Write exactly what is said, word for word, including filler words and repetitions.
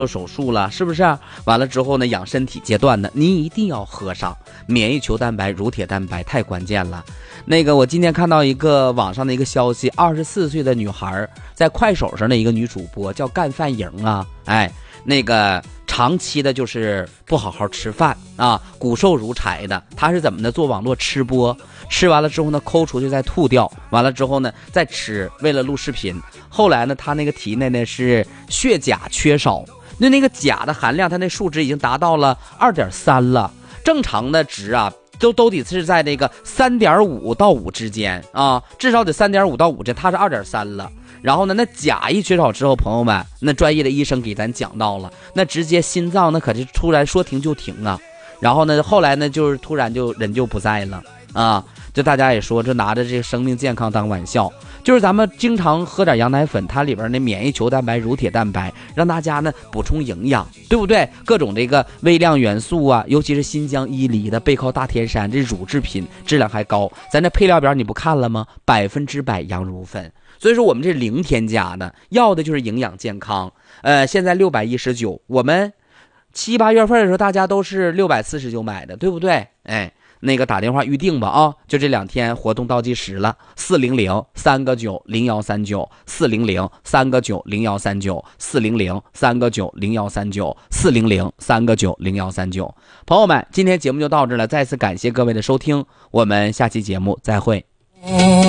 做手术了，是不是？完了之后呢，养身体阶段呢，你一定要喝上免疫球蛋白、乳铁蛋白，太关键了。那个，我今天看到一个网上的一个消息，二十四岁的女孩在快手上的一个女主播叫干饭营啊，哎，那个长期的就是不好好吃饭啊，骨瘦如柴的。她是怎么的？做网络吃播，吃完了之后呢，抠出去再吐掉，完了之后呢再吃，为了录视频。后来呢，她那个体内呢是血钾缺少。那那个钾的含量，它那数值已经达到了二点三了，正常的值啊，都都得是在那个三点五到五之间啊，至少得三点五到五之间，它是二点三了。然后呢，那钾一缺少之后，朋友们，那专业的医生给咱讲到了，那直接心脏那可是突然说停就停啊。然后呢，后来呢，就是突然就人就不在了啊。就大家也说，这拿着这个生命健康当玩笑，就是咱们经常喝点羊奶粉，它里边那免疫球蛋白、乳铁蛋白，让大家呢补充营养，对不对？各种这个微量元素啊，尤其是新疆伊犁的背靠大天山这乳制品质量还高，咱这配料表你不看了吗？百分之百羊乳粉，所以说我们这零添加的，要的就是营养健康。呃，现在六百一十九，我们七八月份的时候大家都是六百四十九买的，对不对？哎。那个打电话预定吧啊，就这两天活动倒计时了，四零零三个九零幺三九，四零零三个九零幺三九，四零零三个九零幺三九，四零零三个九零幺三九。朋友们，今天节目就到这了，再次感谢各位的收听，我们下期节目再会。